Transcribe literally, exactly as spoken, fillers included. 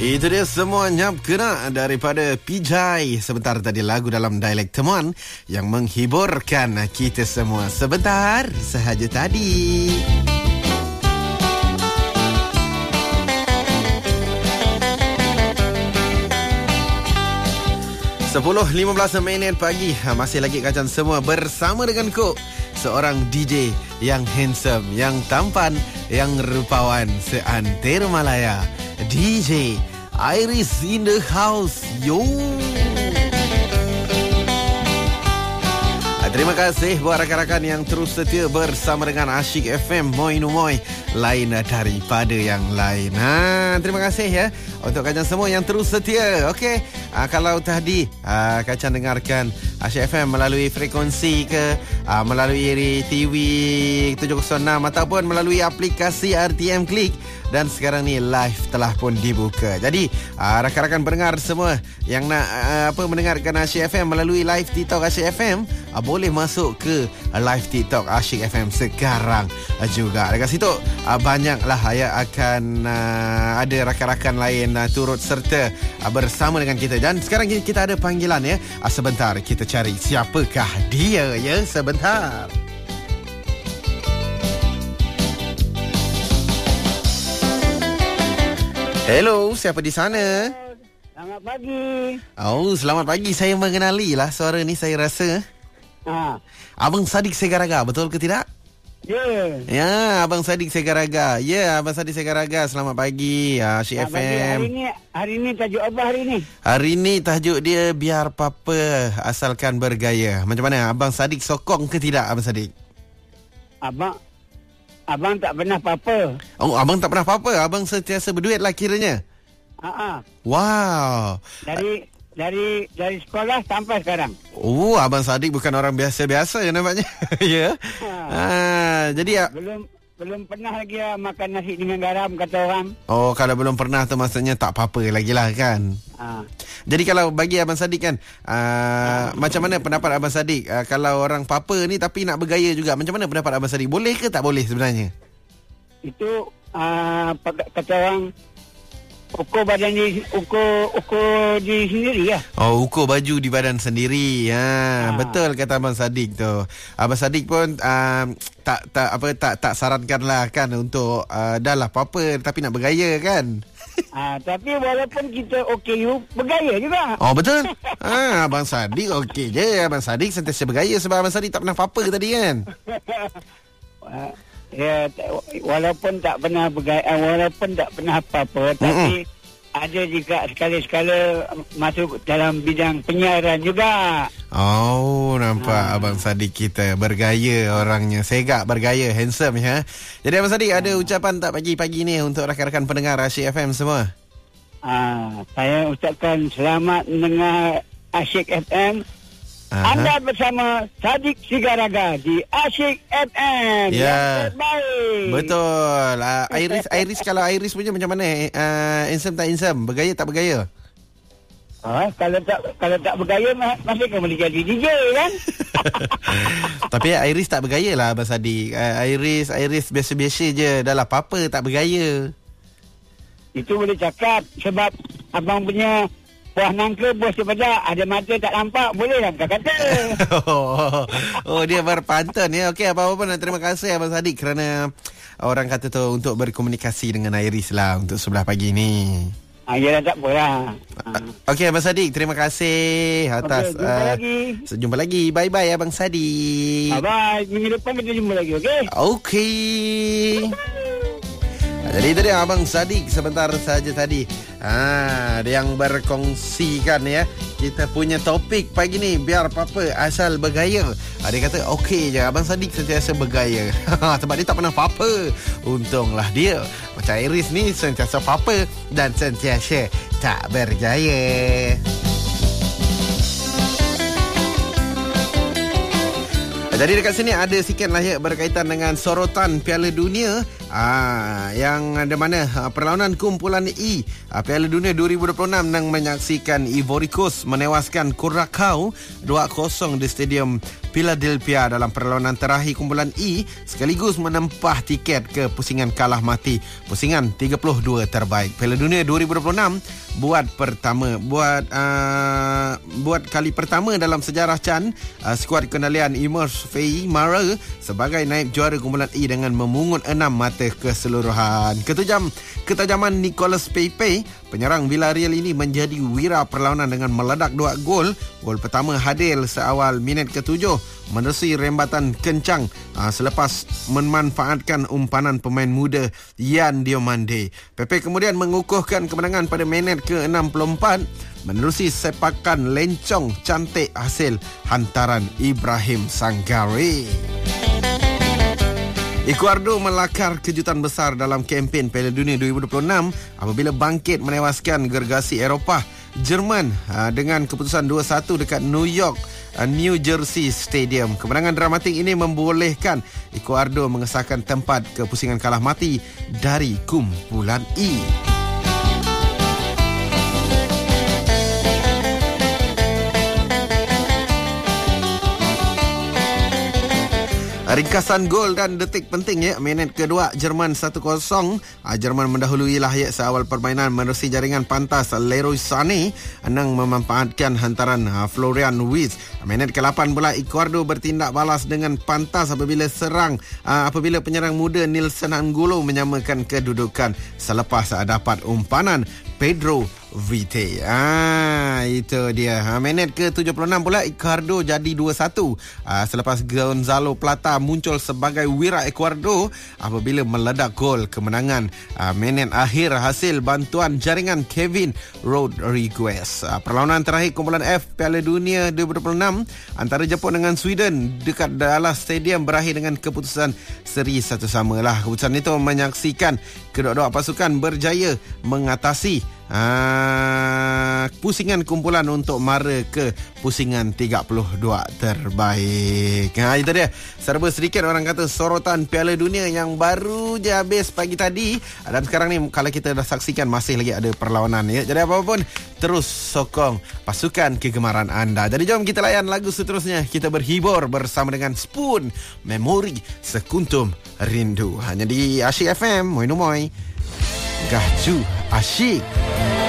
Itu dia semua nyap kena daripada Pijay. Sebentar tadi lagu dalam dialek Temuan yang menghiburkan kita semua sebentar sahaja tadi. sepuluh lima belas minit pagi. Masih lagi kacang semua bersama dengan Kok, seorang D J yang handsome, yang tampan, yang rupawan seantero Malaya. D J Iris in the house. Yo. Terima kasih buat rakan-rakan yang terus setia bersama dengan Asyik F M. Moi no moi, lain daripada yang lain. Ha, terima kasih ya untuk kacang semua yang terus setia. Okey, ha, kalau tadi ha, kacang dengarkan Asyik F M melalui frekuensi ke ha, melalui T V tujuh kosong enam ataupun melalui aplikasi R T M Klik, dan sekarang ni live telah pun dibuka. Jadi ha, rakan-rakan pendengar semua yang nak ha, apa mendengarkan Asyik F M melalui live TikTok Asyik F M, ha, boleh masuk ke live TikTok Asyik F M sekarang juga. Dekat situ uh, banyaklah yang akan uh, ada rakan-rakan lain uh, turut serta uh, bersama dengan kita. Dan sekarang kita ada panggilan ya. Uh, sebentar kita cari siapakah dia ya. Sebentar. Hello, siapa di sana? Selamat pagi. Oh, selamat pagi. Saya mengenali lah suara ni, saya rasa. Ha. Abang Sadik Segaraga, betul ke tidak? Ya. Yeah. Ya, Abang Sadik Segaraga. Ya, yeah, Abang Sadik Segaraga. Selamat pagi, Asyik F M. Hari ni, hari ni tajuk apa hari ni? Hari ni tajuk dia biar papa asalkan bergaya. Macam mana? Abang Sadik sokong ke tidak, Abang Sadik? Abang, abang tak pernah apa-apa. Oh, abang tak pernah apa-apa. Abang sentiasa berduit lah kiranya. Ha. Wow. Dari dari dari sekolah sampai sekarang. Oh, Abang Sadik bukan orang biasa-biasa ya nampaknya. Ya. Ha. Ha, jadi belum belum pernah lagi ya, makan nasi dengan garam kata orang. Oh, kalau belum pernah tu maksudnya tak apa-apa lagi lah kan. Ha. Jadi kalau bagi Abang Sadik kan, uh, ha. macam mana pendapat Abang Sadik? Uh, kalau orang papa ni tapi nak bergaya juga, macam mana pendapat Abang Sadik? Boleh ke tak boleh sebenarnya? Itu uh, kata orang ukur badan di ukur ukur di sendiri ya. Oh, ukur baju di badan sendiri. Ha, ha. Betul kata Abang Sadik tu. Abang Sadik pun uh, tak tak apa tak tak sarankanlah kan untuk uh, dah lah apa-apa tapi nak bergaya kan. Ah, tapi walaupun kita okey you bergaya juga. Oh, betul. Ha, Abang Sadik okey je. Abang Sadik sentiasa bergaya sebab Abang Sadik tak pernah apa-apa tadi kan. Ya, walaupun tak pernah bergaya, walaupun tak pernah apa-apa, tapi mm-mm. ada juga sekali-sekala masuk dalam bidang penyiaran juga. Oh, nampak ha. Abang Sadik kita bergaya orangnya. Segak bergaya, handsome ya. Jadi Abang Sadik ha. ada ucapan tak pagi-pagi ni untuk rakan-rakan pendengar Asyik F M semua? Ah, saya ucapkan selamat mendengar Asyik F M. Aha. Anda bersama Sadik Segaraga di Asyik F M. Ya. Yang terbaik. Betul. Uh, Iris, Iris kalau Iris punya macam mana? Uh, handsome tak handsome? Bergaya tak bergaya? Ah, kalau tak kalau tak bergaya masih kan boleh jadi D J kan? Tapi Iris tak bergaya lah Abang Sadik. Uh, Iris Iris biasa-biasa je. Dah lah apa-apa tak bergaya. Itu boleh cakap sebab abang punya buah nangka, buah sebedak, ada mata tak nampak, boleh lah kata. oh, oh, dia berpantun ya. Okey, apa-apa pun terima kasih Abang Sadik kerana orang kata tu untuk berkomunikasi dengan Iris lah untuk sebelah pagi ni. Ah, ya tak apalah. Ah. Okey, Abang Sadik, terima kasih atas. Okay, jumpa uh, lagi. Jumpa lagi. Bye-bye Abang Sadik. Bye-bye. Minggu depan kita jumpa lagi, okey? Okey. Jadi itu dia Abang Sadik sebentar saja tadi. Ha, dia yang berkongsikan ya. Kita punya topik pagi ni biar apa-apa asal bergaya. Ha, dia kata okey je, Abang Sadik sentiasa bergaya. Sebab dia tak pernah apa-apa. Untunglah dia. Macam Iris ni sentiasa apa-apa dan sentiasa tak bergaya. Jadi dekat sini ada sikit lah ya berkaitan dengan sorotan Piala Dunia ah, yang ada mana ah, perlawanan kumpulan E ah, Piala Dunia dua ribu dua puluh enam yang menyaksikan Ivory Coast menewaskan Curacao dua kosong di Stadium Philadelphia dalam perlawanan terakhir kumpulan E, sekaligus menempah tiket ke pusingan kalah mati, pusingan tiga puluh dua terbaik. Piala Dunia dua ribu dua puluh enam buat pertama buat uh, buat kali pertama dalam sejarah Chan, uh, skuad kendalian Imers Fei Mara sebagai naib juara kumpulan E dengan memungut enam mata keseluruhan. Ketajam ketajaman Nicolas Pepe, penyerang Villarreal ini menjadi wira perlawanan dengan meledak dua gol. Gol pertama hadir seawal minit ketujuh menerusi rembatan kencang aa, selepas memanfaatkan umpanan pemain muda Yan Diomande. Pepe kemudian mengukuhkan kemenangan pada minit ke enam puluh empat menerusi sepakan lencong cantik hasil hantaran Ibrahim Sangaré. Ecuador melakar kejutan besar dalam kempen Piala Dunia dua ribu dua puluh enam apabila bangkit menewaskan gergasi Eropah Jerman dengan keputusan dua satu dekat New York New Jersey Stadium. Kemenangan dramatik ini membolehkan Ecuador mengesahkan tempat ke pusingan kalah mati dari kumpulan E. Ringkasan gol dan detik penting ya. Minit kedua Jerman satu kosong. Jerman mendahului Lahir seawal permainan menerusi jaringan pantas Leroy Sané Enang memanfaatkan hantaran Florian Wirtz. Minit ke lapan pula Ecuador bertindak balas dengan pantas apabila serang apabila penyerang muda Nilson Angulo menyamakan kedudukan selepas dapat umpanan Pedro Vite. Ah, itu dia. Ha, minit ke tujuh puluh enam pula Ecuador jadi dua satu. Ah, selepas Gonzalo Plata muncul sebagai wira Ecuador apabila meledak gol kemenangan. Ah, minit akhir hasil bantuan jaringan Kevin Rodriguez. Ah, perlawanan terakhir kumpulan F Piala Dunia dua ribu dua puluh enam antara Jepun dengan Sweden dekat Dallas Stadium berakhir dengan keputusan seri satu sama lah. Keputusan itu menyaksikan kedua-dua pasukan berjaya mengatasi Uh, pusingan kumpulan untuk mara ke pusingan tiga puluh dua terbaik. Ha, itu dia serba sedikit orang kata sorotan Piala Dunia yang baru je habis pagi tadi. Dan sekarang ni kalau kita dah saksikan masih lagi ada perlawanan ya. Jadi apapun terus sokong pasukan kegemaran anda. Jadi jom kita layan lagu seterusnya. Kita berhibur bersama dengan Spoon, Memori Sekuntum Rindu. Hanya di Asyik F M. Moi no moi. Gahju Asyik.